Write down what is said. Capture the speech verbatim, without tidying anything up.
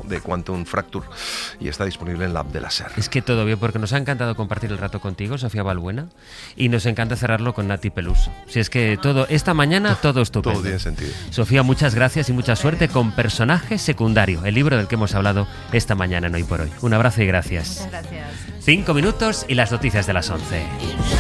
de Quantum Fracture, y está disponible en la app de la SER. Es que todo bien, porque nos ha encantado compartir el rato contigo, Sofía Balbuena, y nos encanta cerrarlo con Nati Peluso. Si es que todo, esta mañana todo estupendo. Todo tiene sentido. Sofía, muchas gracias y mucha suerte con Personaje Secundario, el libro del que hemos hablado esta mañana en Hoy por Hoy. Un abrazo y gracias. Muchas gracias. Cinco minutos y las noticias de las once.